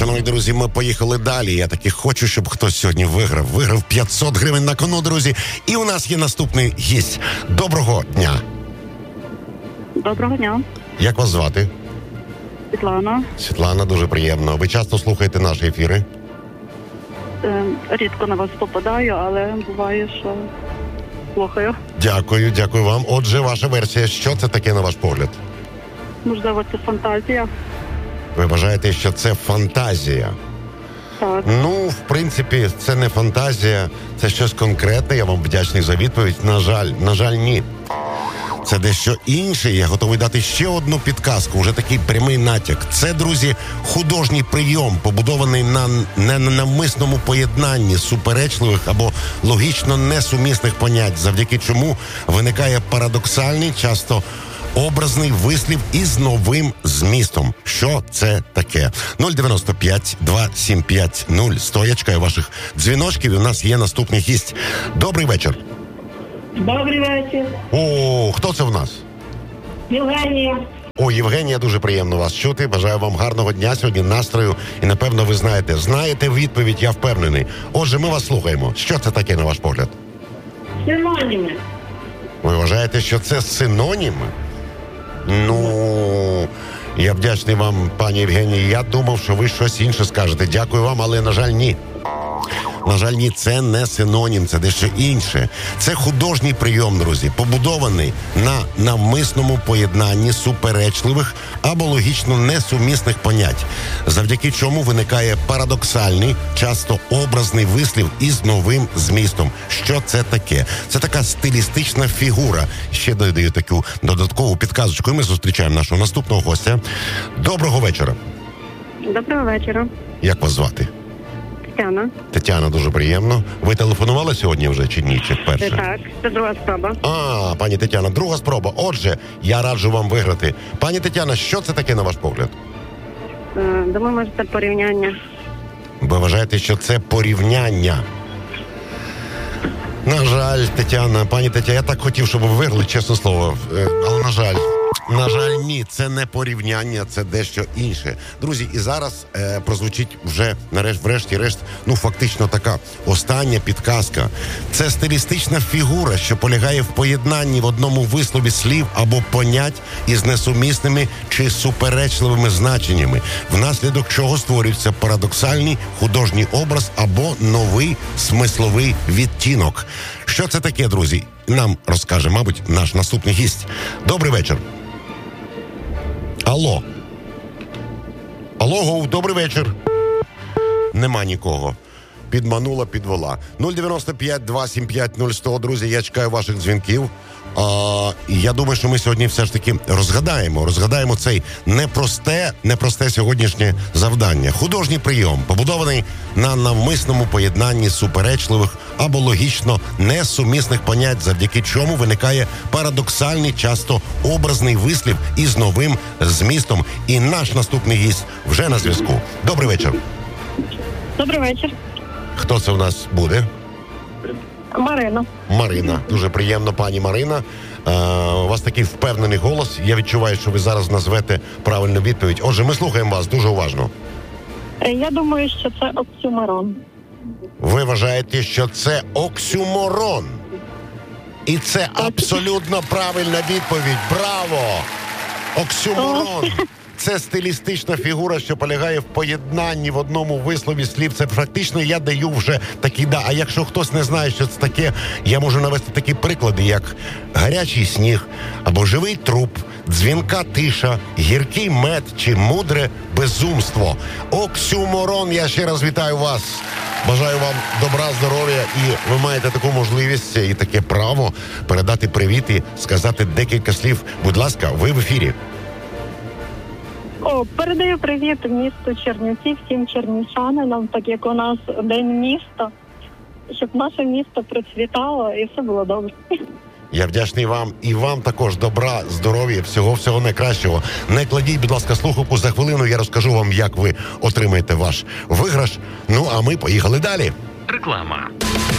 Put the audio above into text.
Шановні друзі, ми поїхали далі. Я таки хочу, щоб хтось сьогодні виграв. Виграв 500 гривень на кону, друзі. І у нас є наступний гість. Доброго дня. Доброго дня. Як вас звати? Світлана. Світлана, дуже приємно. Ви часто слухаєте наші ефіри? Рідко на вас попадаю, але буває, що слухаю. Дякую вам. Отже, ваша версія. Що це таке, на ваш погляд? Можливо, це фантазія. Ви вважаєте, що це фантазія? Так. Ну, в принципі, це не фантазія, це щось конкретне. Я вам вдячний за відповідь. На жаль, ні. Це дещо інше. Я готовий дати ще одну підказку, вже такий прямий натяк. Це, друзі, художній прийом, побудований на ненавмисному поєднанні суперечливих або логічно несумісних понять, завдяки чому виникає парадоксальний, часто образний вислів із новим змістом. Що це таке? 095-275-0100. Я чекаю ваших дзвіночків, і у нас є наступний гість. Добрий вечір. Добрий вечір. О, хто це в нас? Євгенія. О, Євгенія, дуже приємно вас чути. Бажаю вам гарного дня сьогодні, настрою. І, напевно, ви знаєте відповідь, я впевнений. Отже, ми вас слухаємо. Що це таке, на ваш погляд? Синоніми. Ви вважаєте, що це синоніми? Ну, я вдячний вам, пані Євгенії. Я думав, що ви щось інше скажете. Дякую вам, але, на жаль, ні. На жаль, ні, це не синонім, це дещо інше. Це художній прийом, друзі, побудований на навмисному поєднанні суперечливих або логічно несумісних понять, завдяки чому виникає парадоксальний, часто образний вислів із новим змістом. Що це таке? Це така стилістична фігура. Ще додаю таку додаткову підказочку, і ми зустрічаємо нашого наступного гостя. Доброго вечора. Доброго вечора. Як вас звати? Тетяна. Тетяна, дуже приємно. Ви телефонували сьогодні вже чи ні? Чи вперше? Так, це друга спроба. Пані Тетяна, друга спроба. Отже, я раджу вам виграти. Пані Тетяна, що це таке, на ваш погляд? Думаю, може, це порівняння. Ви вважаєте, що це порівняння? На жаль, Тетяна, пані Тетяна, я так хотів, щоб ви виграли, чесне слово. Але, на жаль, ні, це не порівняння, це дещо інше. Друзі, і зараз прозвучить вже, врешті-решт, фактично така остання підказка. Це стилістична фігура, що полягає в поєднанні в одному вислові слів або понять із несумісними чи суперечливими значеннями, внаслідок чого створюється парадоксальний художній образ або новий смисловий відтінок. Що це таке, друзі? Нам розкаже, мабуть, наш наступний гість. Добрий вечір. Алло, добрий вечір. Нема нікого. Підвела. 095-275-0100, друзі, я чекаю ваших дзвінків. Я думаю, що ми сьогодні все ж таки розгадаємо цей непросте сьогоднішнє завдання. Художній прийом, побудований на навмисному поєднанні суперечливих або логічно несумісних понять, завдяки чому виникає парадоксальний, часто образний вислів із новим змістом. І наш наступний гість вже на зв'язку. Добрий вечір. Добрий вечір. Хто це в нас буде? Марина. Дуже приємно, пані Марина. У вас такий впевнений голос. Я відчуваю, що ви зараз назвете правильну відповідь. Отже, ми слухаємо вас дуже уважно. Я думаю, що це оксюморон. Ви вважаєте, що це оксюморон? І це абсолютно правильна відповідь. Браво! Оксюморон. Це стилістична фігура, що полягає в поєднанні в одному вислові слів. Це практично я даю вже такі, А якщо хтось не знає, що це таке, я можу навести такі приклади, як гарячий сніг, або живий труп, дзвінка тиша, гіркий мед чи мудре безумство. Оксюморон, я ще раз вітаю вас. Бажаю вам добра, здоров'я, і ви маєте таку можливість і таке право передати привіт і сказати декілька слів. Будь ласка, ви в ефірі. Передаю привіт місту Чернівці, всім чернівчанам, так як у нас День міста, щоб наше місто процвітало і все було добре. Я вдячний вам і вам також добра, здоров'я, всього найкращого. Не кладіть, будь ласка, слухавку, за хвилину я розкажу вам, як ви отримаєте ваш виграш. А ми поїхали далі. Реклама.